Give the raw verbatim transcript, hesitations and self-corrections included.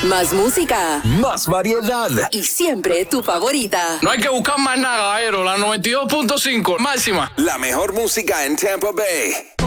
Más música. Más variedad. Y siempre tu favorita. No hay que buscar más nada, Aero. La noventa y dos punto cinco, máxima. La mejor música en Tampa Bay.